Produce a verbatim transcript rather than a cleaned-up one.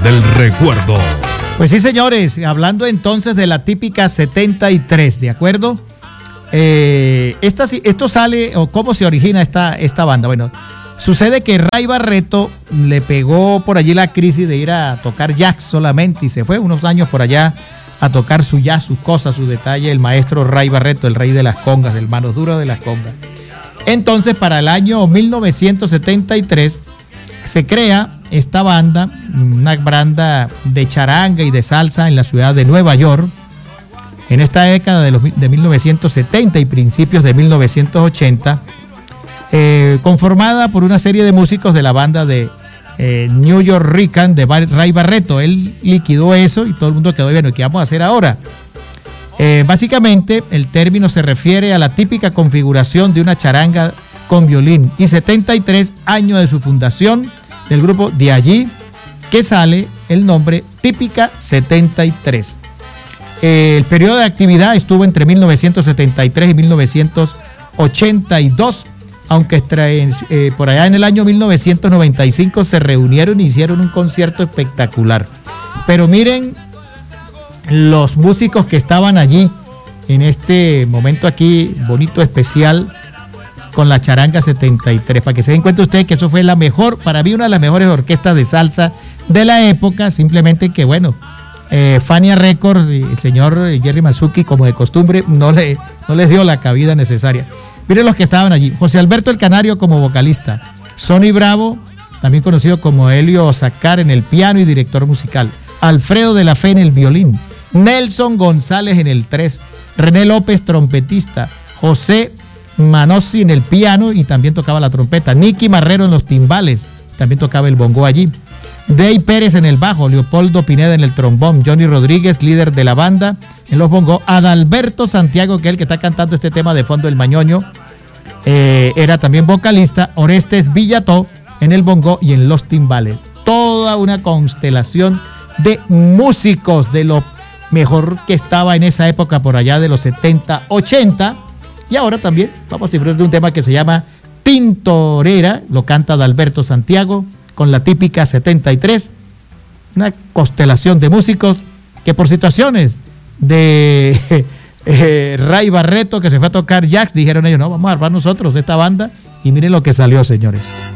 del recuerdo. Pues sí, señores, hablando entonces de la típica setenta y tres, ¿de acuerdo? Eh, esta, esto sale, o cómo se origina esta, esta banda. Bueno, sucede que Ray Barretto le pegó por allí la crisis de ir a tocar jazz solamente y se fue unos años por allá a tocar su jazz, sus cosas, sus detalles, el maestro Ray Barretto, el rey de las congas, el manos duras de las congas. Entonces, para el año mil novecientos setenta y tres, se crea esta banda, una banda de charanga y de salsa en la ciudad de Nueva York, en esta década de, los, de mil novecientos setenta y principios de mil novecientos ochenta, eh, conformada por una serie de músicos de la banda de eh, New York Rican de Ray Barretto. Él liquidó eso y todo el mundo quedó bien. ¿Qué vamos a hacer ahora? Eh, básicamente, el término se refiere a la típica configuración de una charanga con violín, y setenta y tres años de su fundación del grupo, de allí que sale el nombre Típica setenta y tres. Eh, el periodo de actividad estuvo entre mil novecientos setenta y tres y mil novecientos ochenta y dos, aunque eh, por allá en el año mil novecientos noventa y cinco se reunieron y hicieron un concierto espectacular. Pero miren los músicos que estaban allí en este momento aquí bonito, especial, con la charanga setenta y tres, para que se den cuenta ustedes que eso fue la mejor, para mí una de las mejores orquestas de salsa de la época. Simplemente que bueno, eh, Fania Records, el señor Jerry Masucci, como de costumbre, no, le, no les dio la cabida necesaria. Miren los que estaban allí: José Alberto el Canario como vocalista, Sonny Bravo, también conocido como Helio Sacar en el piano y director musical, Alfredo de la Fe en el violín, Nelson González en el tres, René López trompetista, José Manossi en el piano y también tocaba la trompeta, Nicky Marrero en los timbales, también tocaba el bongo allí, Dey Pérez en el bajo, Leopoldo Pineda en el trombón, Johnny Rodríguez, líder de la banda, en los bongos, Adalberto Santiago, que es el que está cantando este tema de fondo, el Mañoño, eh, era también vocalista, Orestes Villató en el bongo y en los timbales. Toda una constelación de músicos de lo mejor que estaba en esa época, por allá de los setenta, ochenta. Y ahora también vamos a disfrutar de un tema que se llama Pintorera, lo canta Adalberto Santiago con la Típica setenta y tres, una constelación de músicos que por situaciones de eh, Ray Barretto, que se fue a tocar jazz, dijeron ellos, no, vamos a armar nosotros esta banda, y miren lo que salió, señores.